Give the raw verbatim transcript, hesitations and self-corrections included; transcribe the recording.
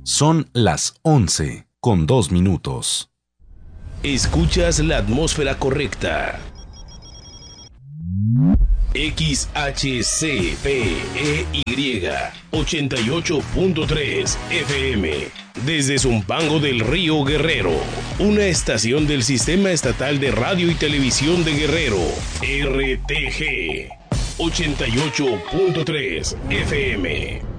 Son las once con dos minutos. Escuchas la atmósfera correcta. X H C P E Y ochenta y ocho punto tres F M desde Zumpango del Río Guerrero, una estación del Sistema Estatal de Radio y Televisión de Guerrero, R T G ochenta y ocho punto tres F M.